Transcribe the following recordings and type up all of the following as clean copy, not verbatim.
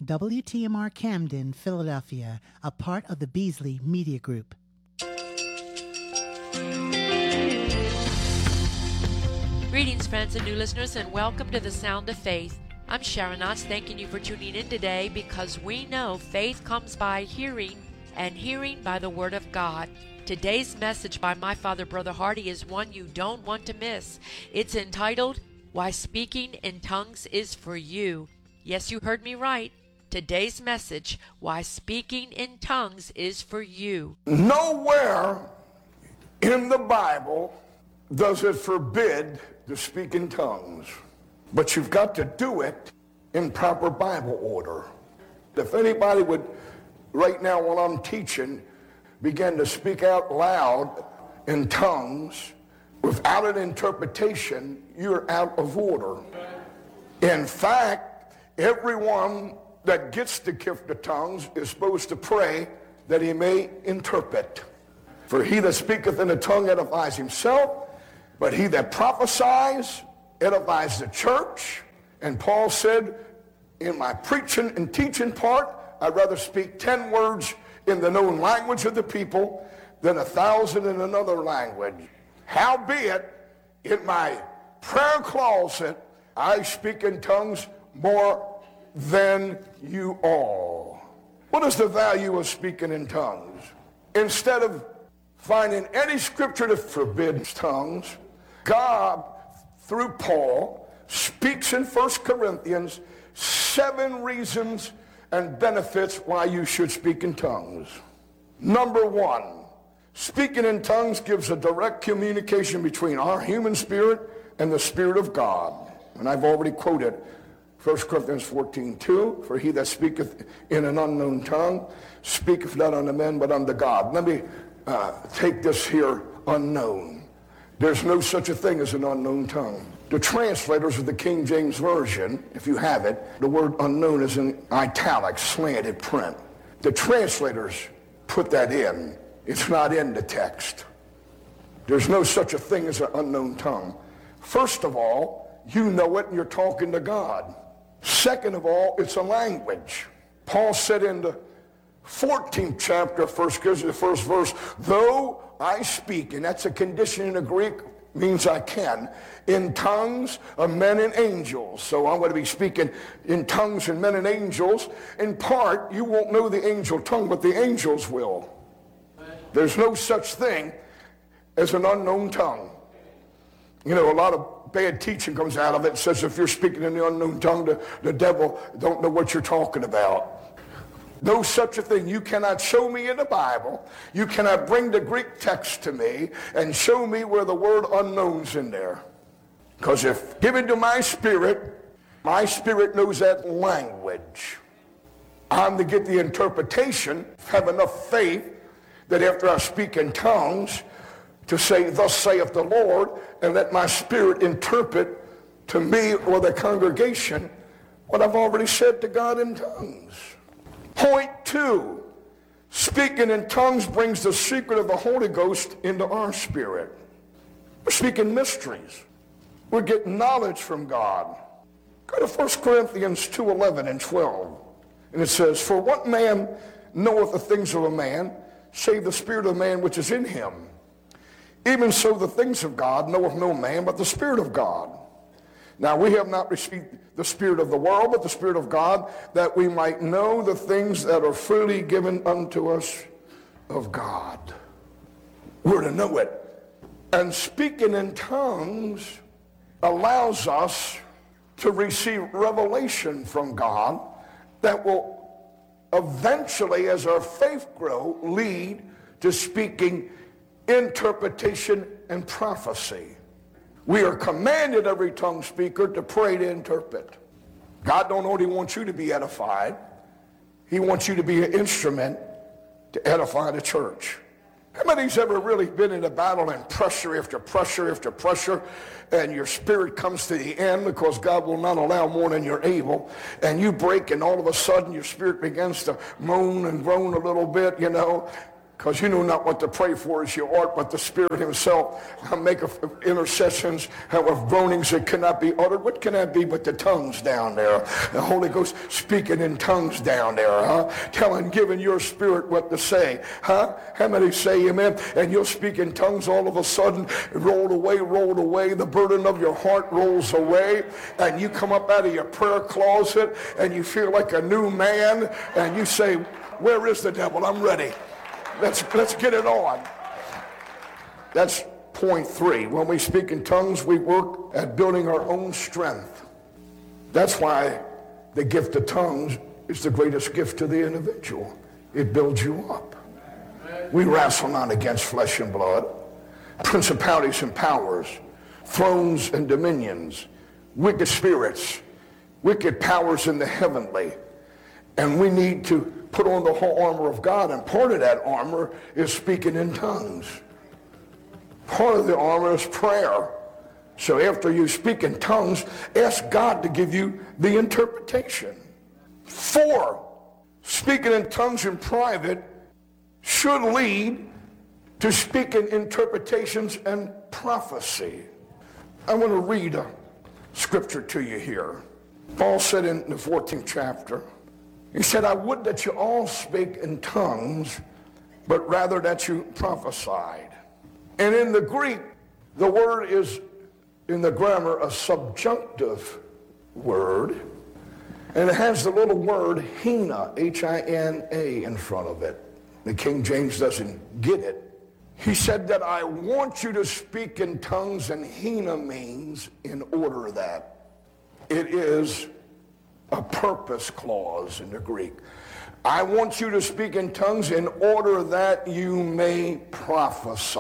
WTMR Camden, Philadelphia, a part of the Beasley Media Group. Greetings, friends and new listeners, and welcome to the Sound of Faith. I'm Sharon Knotts, thanking you for tuning in today because we know faith comes by hearing, and hearing by the Word of God. Today's message by my father, Brother Hardy, is one you don't want to miss. It's entitled, Why Speaking in Tongues is for You. Yes, you heard me right. Today's message, Why Speaking in Tongues is for You. Nowhere in the Bible does it forbid to speak in tongues, but you've got to do it in proper Bible order. If anybody would, right now while I'm teaching, begin to speak out loud in tongues without an interpretation, you're out of order. In fact, everyone that gets the gift of tongues is supposed to pray that he may interpret. For he that speaketh in a tongue edifies himself, but he that prophesies edifies the church. And Paul said, in my preaching and teaching part, I'd rather speak 10 words in the known language of the people than 1,000 in another language. Howbeit, in my prayer closet, I speak in tongues more than you all. What is the value of speaking in tongues? Instead of finding any scripture that forbids tongues, God, through Paul, speaks in 1 Corinthians 7 reasons and benefits why you should speak in tongues. Number 1, speaking in tongues gives a direct communication between our human spirit and the Spirit of God. And I've already quoted 1 Corinthians 14:2, for he that speaketh in an unknown tongue speaketh not unto men but unto God. Let me take this here, unknown. There's no such a thing as an unknown tongue. The translators of the King James Version, if you have it, the word unknown is in italics, slanted print. The translators put that in. It's not in the text. There's no such a thing as an unknown tongue. First of all, you know it and you're talking to God. Second of all, it's a language. Paul said in the 14th chapter of 1 Corinthians, the first verse, though I speak, and that's a condition in the Greek, means I can, in tongues of men and angels. So I'm going to be speaking in tongues and men and angels. In part, you won't know the angel tongue, but the angels will. There's no such thing as an unknown tongue. You know, a lot of bad teaching comes out of it. It says if you're speaking in the unknown tongue, the devil don't know what you're talking about. No such a thing. You cannot show me in the Bible. You cannot bring the Greek text to me and show me where the word unknown's in there. Because if given to my spirit knows that language. I'm to get the interpretation, have enough faith that after I speak in tongues to say, thus saith the Lord, and let my spirit interpret to me or the congregation what I've already said to God in tongues. Point 2, speaking in tongues brings the secret of the Holy Ghost into our spirit. We're speaking mysteries. We're getting knowledge from God. Go to 1 Corinthians 2:11 and 12. And it says, for what man knoweth the things of a man, save the spirit of man which is in him? Even so the things of God knoweth no man but the Spirit of God. Now we have not received the spirit of the world, but the Spirit of God, that we might know the things that are freely given unto us of God. We're to know it. And speaking in tongues allows us to receive revelation from God that will eventually, as our faith grows, lead to speaking interpretation and prophecy. We are commanded, every tongue speaker, to pray to interpret. God don't only want you to be edified. He wants you to be an instrument to edify the church. How many's ever really been in a battle and pressure after pressure after pressure, and your spirit comes to the end because God will not allow more than you're able, and you break, and all of a sudden your spirit begins to moan and groan a little bit, you know, Because you know not what to pray for as you ought, but the Spirit himself make intercessions with groanings that cannot be uttered. What can that be but the tongues down there? The Holy Ghost speaking in tongues down there, telling, giving your spirit what to say. How many say amen? And you'll speak in tongues all of a sudden, rolled away. The burden of your heart rolls away, and you come up out of your prayer closet, and you feel like a new man, and you say, where is the devil? I'm ready. Let's get it on. That's point 3. When we speak in tongues, we work at building our own strength. That's why the gift of tongues is the greatest gift to the individual. It builds you up. We wrestle not against flesh and blood, principalities and powers, thrones and dominions, wicked spirits, wicked powers in the heavenly. And we need to put on the whole armor of God, and part of that armor is speaking in tongues. Part of the armor is prayer. So after you speak in tongues, ask God to give you the interpretation. 4, speaking in tongues in private should lead to speaking interpretations and prophecy. I want to read a scripture to you here. Paul said in the 14th chapter, he said, I would that you all spake in tongues, but rather that you prophesied. And in the Greek, the word is, in the grammar, a subjunctive word. And it has the little word hina, H-I-N-A, in front of it. The King James doesn't get it. He said that I want you to speak in tongues, and hina means in order that. It is a purpose clause in the Greek. I want you to speak in tongues in order that you may prophesy.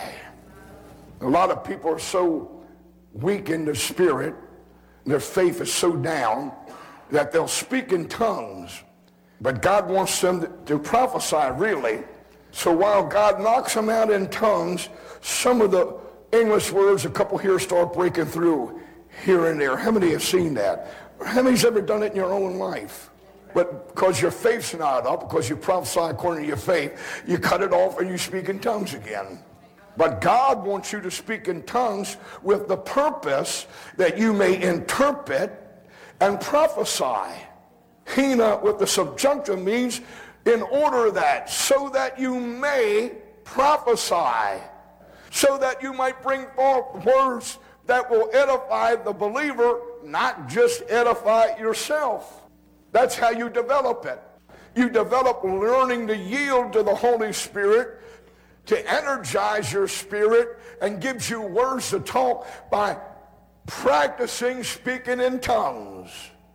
A lot of people are so weak in their spirit, their faith is so down, that they'll speak in tongues. But God wants them to prophesy, really. So while God knocks them out in tongues, some of the English words, a couple here, start breaking through here and there. How many have seen that? How many's ever done it in your own life? But because your faith's not up, because you prophesy according to your faith, you cut it off and you speak in tongues again. But God wants you to speak in tongues with the purpose that you may interpret and prophesy. Hina with the subjunctive means in order that, so that you may prophesy, so that you might bring forth words that will edify the believer, not just edify yourself. That's how you develop it. You develop learning to yield to the Holy Spirit, to energize your spirit, and gives you words to talk by practicing speaking in tongues.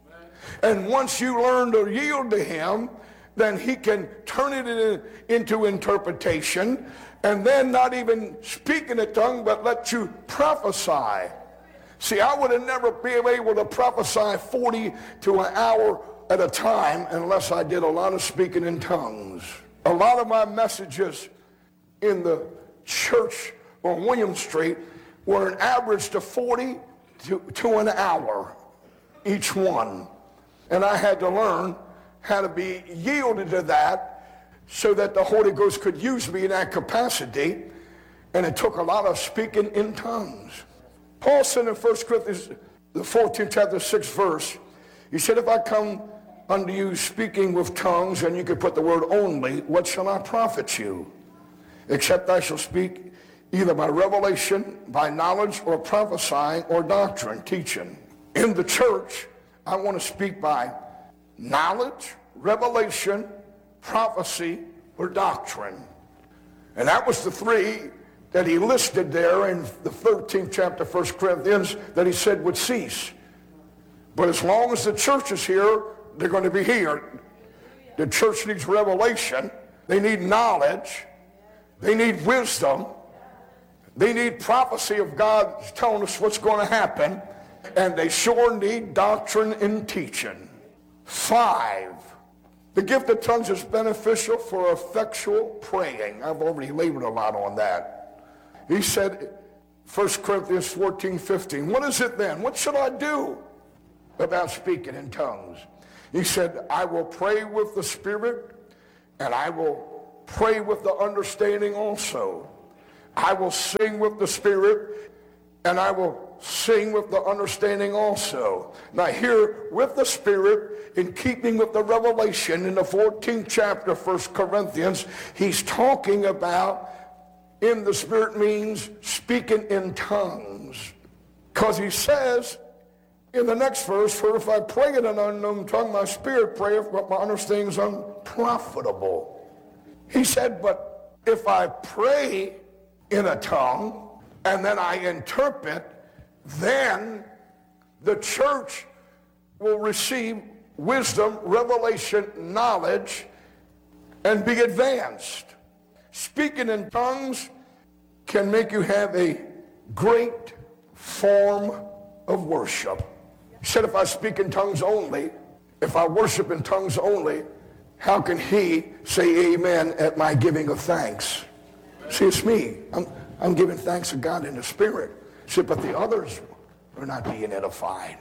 And once you learn to yield to him, then he can turn it into interpretation, and then not even speak in a tongue, but let you prophesy. See, I would have never been able to prophesy 40 to an hour at a time unless I did a lot of speaking in tongues. A lot of my messages in the church on William Street were an average to 40 to an hour each one. And I had to learn how to be yielded to that so that the Holy Ghost could use me in that capacity. And it took a lot of speaking in tongues. Paul said in 1 Corinthians, the 14th chapter, 6th verse, he said, if I come unto you speaking with tongues, and you could put the word only, what shall I profit you? Except I shall speak either by revelation, by knowledge, or prophesying, or doctrine, teaching. In the church, I want to speak by knowledge, revelation, prophecy, or doctrine. And that was the 3 that he listed there in the 13th chapter, 1 Corinthians, that he said would cease. But as long as the church is here, they're going to be here. The church needs revelation. They need knowledge. They need wisdom. They need prophecy of God telling us what's going to happen. And they sure need doctrine and teaching. 5, the gift of tongues is beneficial for effectual praying. I've already labored a lot on that. He said, 1 Corinthians 14:15, what is it then? What should I do about speaking in tongues? He said, I will pray with the Spirit, and I will pray with the understanding also. I will sing with the Spirit, and I will sing with the understanding also. Now here, with the Spirit, in keeping with the revelation in the 14th chapter of 1 Corinthians, he's talking about in the Spirit means speaking in tongues. Because he says in the next verse, for if I pray in an unknown tongue, my spirit prayeth, but my understanding is unprofitable. He said, but if I pray in a tongue and then I interpret, then the church will receive wisdom, revelation, knowledge, and be advanced. Speaking in tongues can make you have a great form of worship. He said, if I speak in tongues only, if I worship in tongues only, how can he say amen at my giving of thanks? See, it's me. I'm giving thanks to God in the Spirit. He said, but the others are not being edified.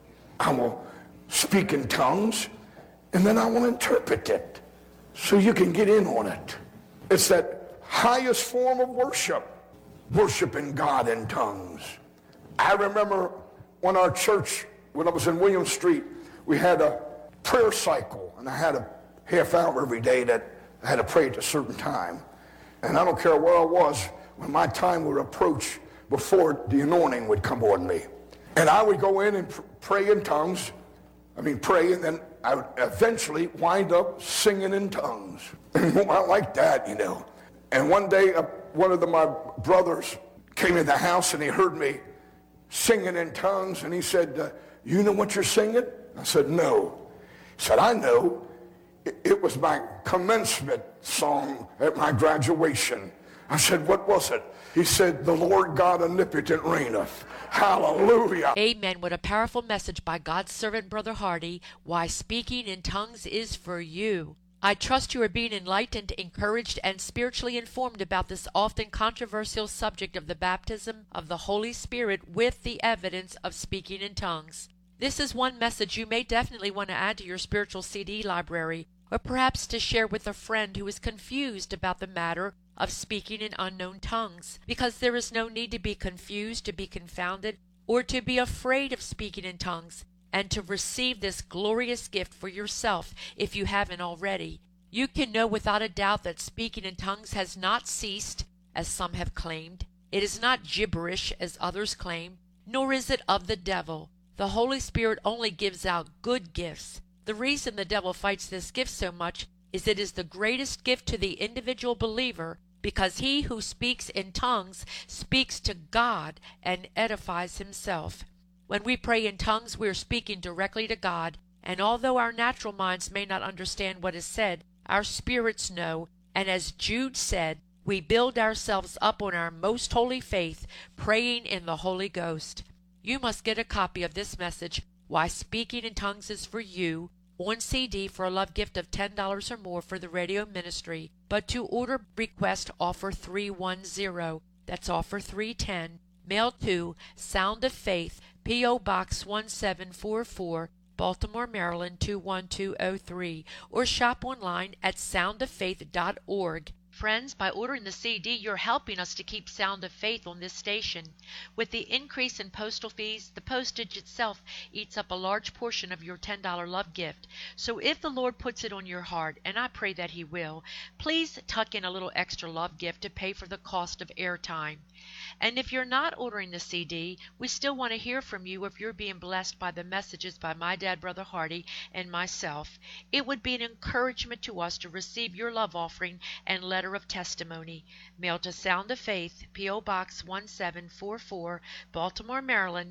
I will speak in tongues, and then I will interpret it so you can get in on it. It's that highest form of worship, worshiping God in tongues. I remember when our church, when I was in William Street, we had a prayer cycle, and I had a half hour every day that I had to pray at a certain time. And I don't care where I was, when my time would approach before the anointing would come on me. And I would go in and pray in tongues. Pray, and then I would eventually wind up singing in tongues. I like that, you know. And one day, one of my brothers came in the house, and he heard me singing in tongues, and he said, you know what you're singing? I said, no. He said, I know. It was my commencement song at my graduation. I said, what was it? He said, the Lord God omnipotent reigneth. Hallelujah. Amen. What a powerful message by God's servant, Brother Hardy. Why speaking in tongues is for you. I trust you are being enlightened, encouraged, and spiritually informed about this often controversial subject of the baptism of the Holy Spirit with the evidence of speaking in tongues. This is one message you may definitely want to add to your spiritual CD library, or perhaps to share with a friend who is confused about the matter of speaking in unknown tongues, because there is no need to be confused, to be confounded, or to be afraid of speaking in tongues, and to receive this glorious gift for yourself if you haven't already. You can know without a doubt that speaking in tongues has not ceased, as some have claimed. It is not gibberish, as others claim, nor is it of the devil. The Holy Spirit only gives out good gifts. The reason the devil fights this gift so much is it is the greatest gift to the individual believer, because he who speaks in tongues speaks to God and edifies himself. When we pray in tongues, we are speaking directly to God, and although our natural minds may not understand what is said, our spirits know, and as Jude said, we build ourselves up on our most holy faith, praying in the Holy Ghost. You must get a copy of this message, Why Speaking in Tongues is for You, on CD for a love gift of $10 or more for the radio ministry. But to order, request offer 310. That's offer 310. Mail to Sound of Faith, P.O. Box 1744, Baltimore, Maryland 21203, or shop online at soundoffaith.org. Friends, by ordering the CD, you're helping us to keep Sound of Faith on this station. With the increase in postal fees, the postage itself eats up a large portion of your $10 love gift. So if the Lord puts it on your heart, and I pray that He will, please tuck in a little extra love gift to pay for the cost of airtime. And if you're not ordering the CD, we still want to hear from you if you're being blessed by the messages by my dad, Brother Hardy, and myself. It would be an encouragement to us to receive your love offering and letter of testimony. Mail to Sound of Faith, P.O. Box 1744, Baltimore, Maryland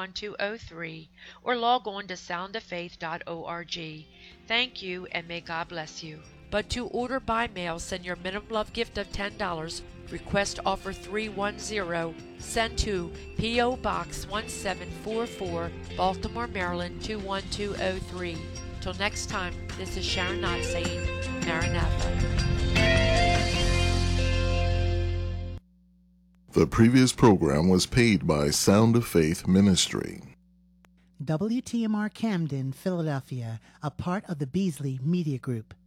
21203, or log on to soundoffaith.org. Thank you, and may God bless you. But to order by mail, send your minimum love gift of $10. Request offer 310. Send to P.O. Box 1744, Baltimore, Maryland 21203. Till next time, this is Sharon Knott saying, Maranatha. The previous program was paid by Sound of Faith Ministry. WTMR Camden, Philadelphia, a part of the Beasley Media Group.